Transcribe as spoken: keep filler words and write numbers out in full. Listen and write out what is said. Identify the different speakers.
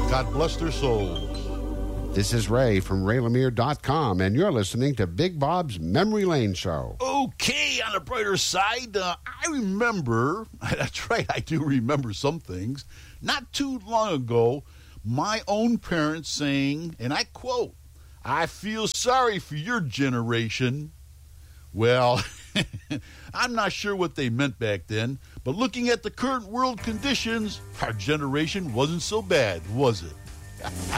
Speaker 1: God bless their souls.
Speaker 2: This is Ray from Ray Lemire dot com, and you're listening to Big Bob's Memory Lane Show.
Speaker 1: Okay, on the brighter side, uh, I remember, that's right, I do remember some things, not too long ago, my own parents saying, and I quote, "I feel sorry for your generation." Well, I'm not sure what they meant back then, but looking at the current world conditions, our generation wasn't so bad, was it?